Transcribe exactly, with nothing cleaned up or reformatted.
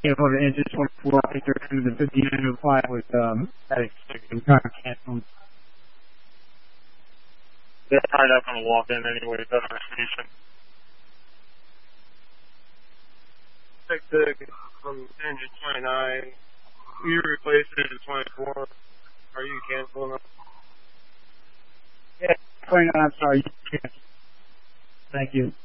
Yeah, for the engine twenty-four, I think they're through the fifty-nine oh five with, um, that expected car canceling. They're probably not going to walk in anyway, it's at our station. Six six from engine twenty-nine. You replaced engine twenty-four. Are you canceling them? Yeah, twenty-nine, I'm sorry. Thank you.